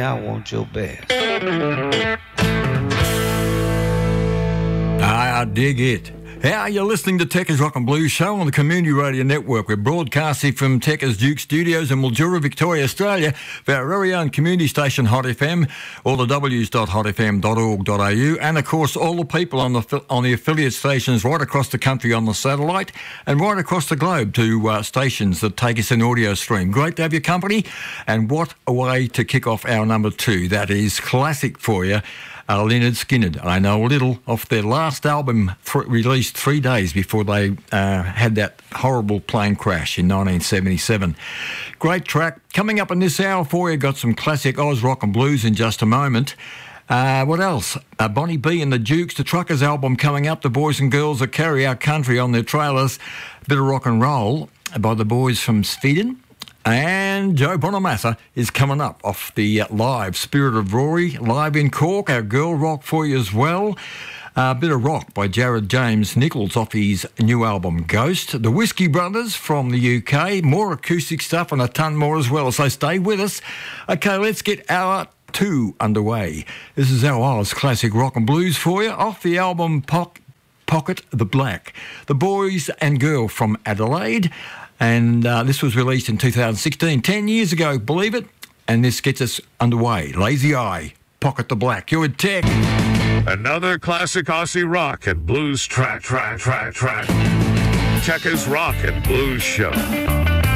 I want your best. I dig it. How you're listening to Tekka's Rock and Blues Show on the Community Radio Network. We're broadcasting from Tekka's Duke Studios in Mildura, Victoria, Australia, for our very own community station Hot FM, all the w's.hotfm.org.au, and of course all the people on the affiliate stations right across the country on the satellite and right across the globe to stations that take us in audio stream. Great to have your company, and what a way to kick off our number 2. That is classic for you. Lynyrd Skynyrd. I know a little off their last album released 3 days before they had that horrible plane crash in 1977. Great track. Coming up in this hour for you, got some classic Oz rock and blues in just a moment. What else? Bonnie B and the Dukes, the Truckers album coming up, the boys and girls that carry our country on their trailers. A bit of rock and roll by the boys from Sweden. And Joe Bonamassa is coming up off the live Spirit of Rory, live in Cork, our girl rock for you as well. A bit of rock by Jared James Nichols off his new album Ghost. The Whiskey Brothers from the UK, more acoustic stuff and a ton more as well, so stay with us. Okay, let's get hour 2 underway. This is our Oz classic rock and blues for you off the album Pocket the Black. The boys and girl from Adelaide. And this was released in 2016, 10 years ago, believe it. And this gets us underway. Lazy Eye, Pocket the Black. You're at Tech. Another classic Aussie rock and blues track. Tekka's Rock and Blues Show.